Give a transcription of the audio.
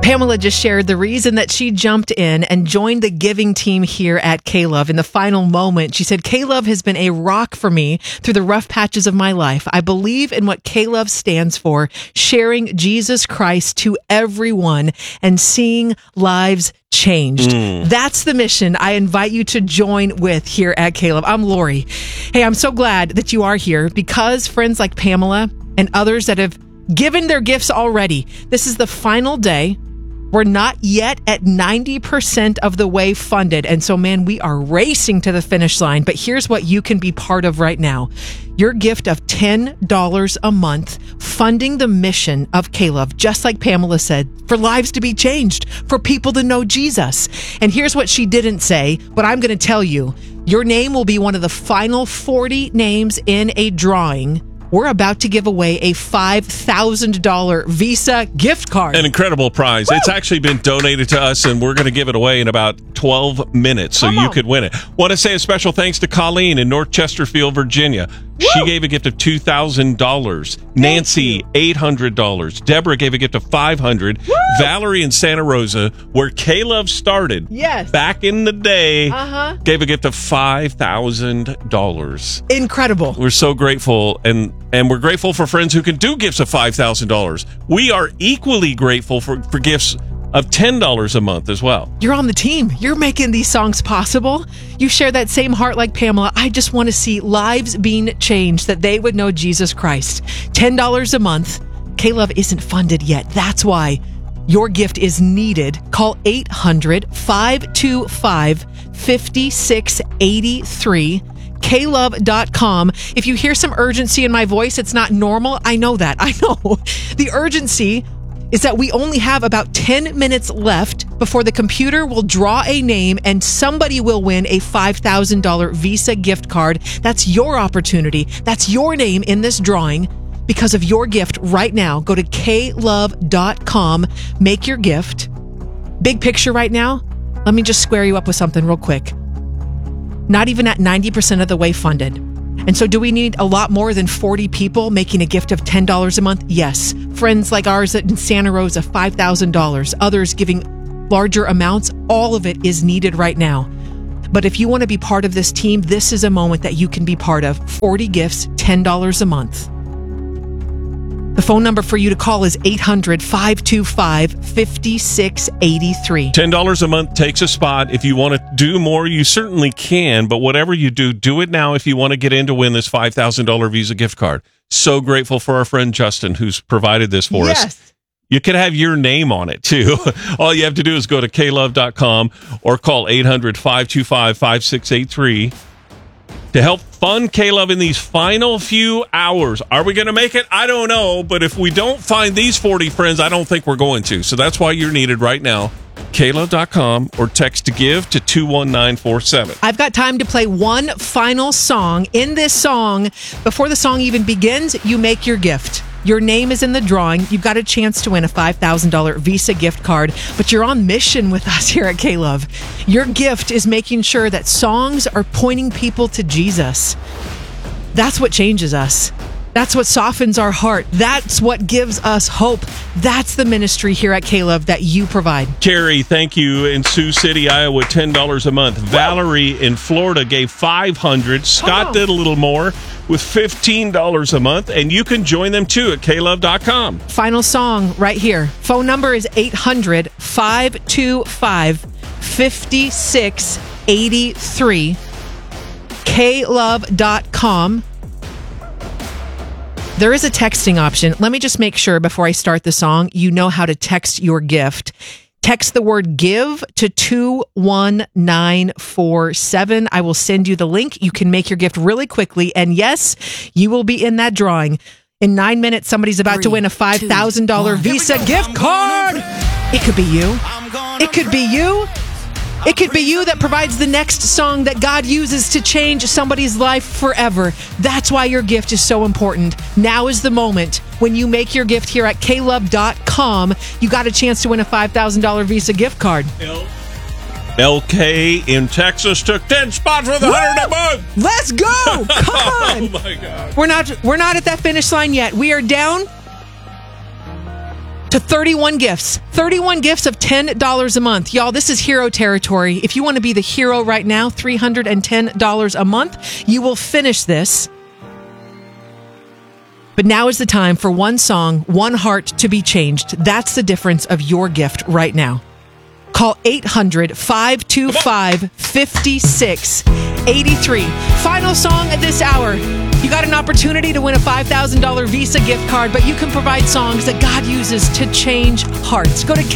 Pamela just shared the reason that she jumped in and joined the giving team here at K-Love. In the final moment, she said, K-Love has been a rock for me through the rough patches of my life. I believe in what K-Love stands for, sharing Jesus Christ to everyone and seeing lives changed. That's the mission I invite you to join with here at K-Love. I'm Lori. Hey, I'm so glad that you are here because friends like Pamela and others that have given their gifts already, this is the final day. We're not yet at 90% of the way funded. And so, man, we are racing to the finish line. But here's what you can be part of right now. Your gift of $10 a month, funding the mission of K-Love, just like Pamela said, for lives to be changed, for people to know Jesus. And here's what she didn't say, but I'm going to tell you. Your name will be one of the final 40 names in a drawing. We're about to give away a $5,000 Visa gift card. An incredible prize. Woo! It's actually been donated to us, and we're going to give it away in about 12 minutes, so you could win it. Want to say a special thanks to Colleen in North Chesterfield, Virginia. Woo! She gave a gift of $2,000. Nancy, $800. Deborah gave a gift of $500. Woo! Valerie in Santa Rosa, where K-Love started back in the day, gave a gift of $5,000. Incredible. We're so grateful, and we're grateful for friends who can do gifts of $5,000. We are equally grateful for gifts of $10 a month as well. You're on the team. You're making these songs possible. You share that same heart like Pamela. I just want to see lives being changed, that they would know Jesus Christ. $10 a month. K-Love isn't funded yet. That's why your gift is needed. Call 800-525-5683. KLove.com. If you hear some urgency in my voice, it's not normal. I know that. I know. The urgency is that we only have about 10 minutes left before the computer will draw a name and somebody will win a $5,000 Visa gift card. That's your opportunity. That's your name in this drawing because of your gift right now. Go to KLove.com. Make your gift. Big picture right now. Let me just square you up with something real quick. Not even at 90% of the way funded. And so do we need a lot more than 40 people making a gift of $10 a month? Yes. Friends like ours in Santa Rosa, $5,000. Others giving larger amounts. All of it is needed right now. But if you want to be part of this team, this is a moment that you can be part of. 40 gifts, $10 a month. The phone number for you to call is 800-525-5683. $10 a month takes a spot. If you want to do more, you certainly can. But whatever you do, do it now if you want to get in to win this $5,000 Visa gift card. So grateful for our friend Justin who's provided this for us. You can have your name on it, too. All you have to do is go to klove.com or call 800-525-5683 to help fund K-Love in these final few hours. Are we going to make it? I don't know. But if we don't find these 40 friends, I don't think we're going to. So that's why you're needed right now. KLove.com or text to give to 21947. I've got time to play one final song. In this song, before the song even begins, you make your gift. Your name is in the drawing. You've got a chance to win a $5,000 Visa gift card, but you're on mission with us here at K-Love. Your gift is making sure that songs are pointing people to Jesus. That's what changes us. That's what softens our heart. That's what gives us hope. That's the ministry here at K-Love that you provide. Carrie, thank you. In Sioux City, Iowa, $10 a month. Valerie in Florida gave $500. Scott did a little more with $15 a month. And you can join them too at klove.com. Final song right here. Phone number is 800-525-5683. klove.com. There is a texting option. Let me just make sure before I start the song, you know how to text your gift. Text the word give to 21947. I will send you the link. You can make your gift really quickly. And yes, you will be in that drawing. In 9 minutes, somebody's about to win a $5,000 Visa gift card. It could be you. It could be you. It could be you that provides the next song that God uses to change somebody's life forever. That's why your gift is so important. Now is the moment. When you make your gift here at klove.com, you got a chance to win a $5,000 Visa gift card. LK in Texas took 10 spots with $100 a month. Let's go. Come on. Oh, my God. We're not at that finish line yet. We are down to 31 gifts. 31 gifts of $10 a month. Y'all, this is hero territory. If you want to be the hero right now, $310 a month, you will finish this. But now is the time for one song, one heart to be changed. That's the difference of your gift right now. Call 800-525-5683. Final song at this hour. You got an opportunity to win a $5,000 Visa gift card, but you can provide songs that God uses to change hearts. Go to